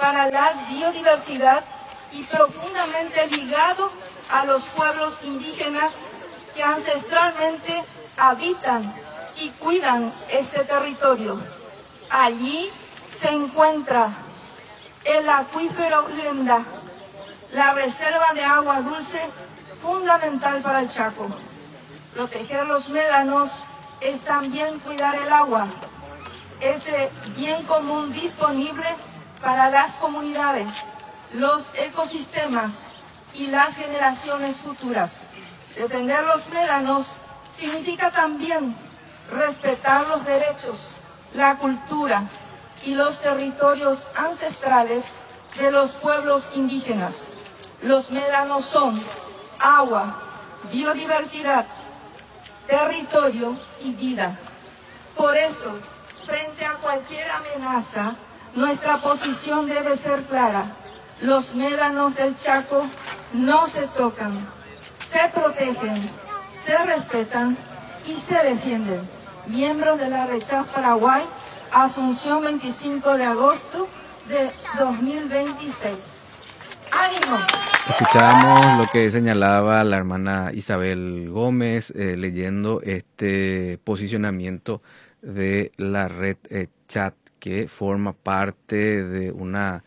para la biodiversidad y profundamente ligado a los pueblos indígenas que ancestralmente habitan y cuidan este territorio. Allí se encuentra el acuífero Lenda, la reserva de agua dulce fundamental para el Chaco. Proteger los médanos es también cuidar el agua, ese bien común disponible para las comunidades, los ecosistemas y las generaciones futuras. Defender los médanos significa también respetar los derechos, la cultura y los territorios ancestrales de los pueblos indígenas. Los médanos son agua, biodiversidad, territorio y vida. Por eso, frente a cualquier amenaza, nuestra posición debe ser clara. Los médanos del Chaco no se tocan, se protegen, se respetan y se defienden. Miembros de la RECHAF Paraguay, Asunción, 25 de agosto de 2026. ¡Ánimo! Escuchábamos lo que señalaba la hermana Isabel Gómez leyendo este posicionamiento de la red Chat, que forma parte de una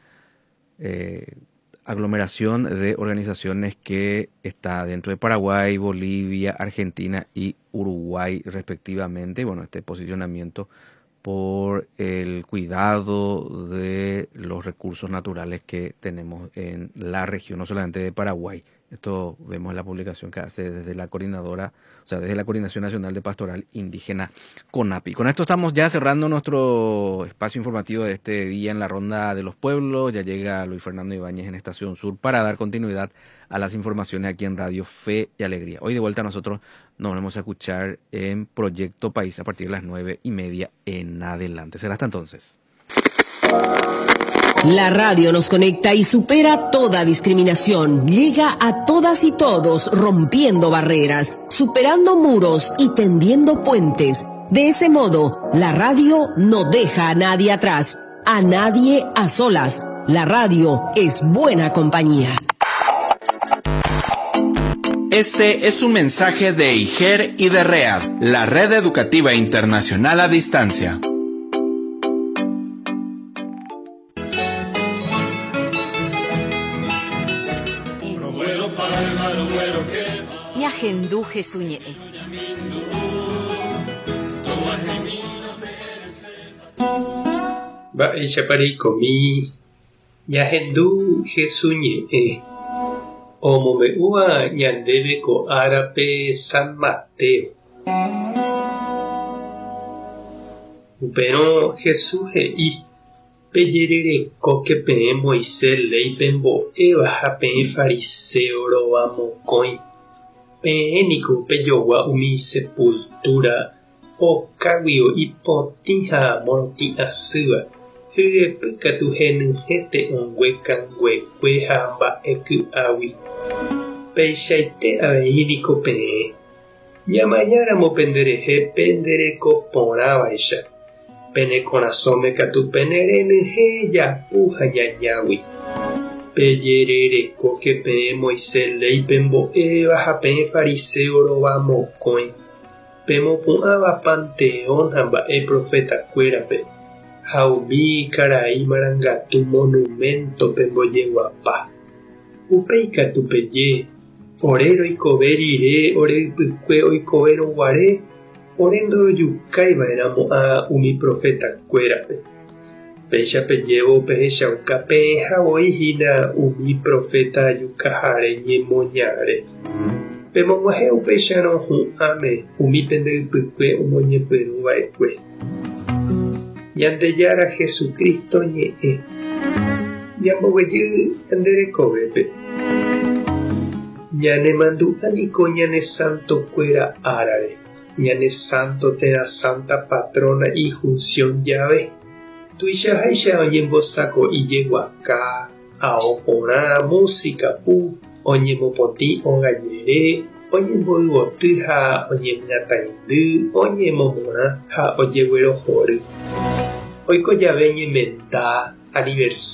aglomeración de organizaciones que está dentro de Paraguay, Bolivia, Argentina y Uruguay respectivamente. Y bueno, este posicionamiento por el cuidado de los recursos naturales que tenemos en la región, no solamente de Paraguay. Esto vemos en la publicación que hace desde la coordinadora, o sea, desde la Coordinación Nacional de Pastoral Indígena, CONAPI. Con esto estamos ya cerrando nuestro espacio informativo de este día en la Ronda de los Pueblos. Ya llega Luis Fernando Ibáñez en Estación Sur para dar continuidad a las informaciones aquí en Radio Fe y Alegría. Hoy de vuelta nosotros nos vamos a escuchar en Proyecto País a partir de las 9:30 en adelante. Será hasta entonces. La radio nos conecta y supera toda discriminación. Llega a todas y todos, rompiendo barreras, superando muros y tendiendo puentes. De ese modo, la radio no deja a nadie atrás, a nadie a solas. La radio es buena compañía. Este es un mensaje de IGER y de READ, la Red Educativa Internacional a Distancia. Ñahendu Jesuñe. Ba'éichaparikomi ñahendu Jesuñe. Omome'ũva ñandéve ko árape San Mateo. Upérõ Jesús he'i pejerereko peẽ Moisés léipe mbo'éva ha peẽ fariseo rova mokõi. Peẽniko pejogua umi sepultura okágui ipotĩ ha morotĩ asýva. Hy'epy katu henyhẽte ongguekanguekue ha mba'eky'águi. Peichaite avei niko peẽ. Ñamañáramo penderehe pendereko porãvaicha. Pene korasõme katu penerenyhẽ japu ha ñañágui. Pejerereko peẽ Moisés léipe mbo'éva ha peẽ fariseo rova mokõi. Pemopu'ãva Panteón ha mba'e profetakuérape. Ha umi karai marangatu monumento pembojeguapa. Upéi katu peje, ore roikove rire, ore ypykue oikove roguare, ore ndorojukáiva'eramo umi profetakuérape. Péicha pejévo pehechauka peẽhavoi umi profeta ajukaháre ñemoñare. Pemog̃uahẽ upéicharõ hu'ãme umi pendeypykue omoñepyrũva'ekue. Ñandejara Jesucristo ñe'ẽ. Ñamboguejy ñanderekovépe. Ñanemandu'ániko ñane santokuéra árare. Ñane santo térã santa patrona y Junción llave. Tuichaháicha oñembosáko ijeguaka, ao porã, música pu, oñemopotĩ ogajere, oñemboyvoty ha oñemyatãindy, oñemomorã ha ojeguerohory. Oiko jave ñemenda aniversario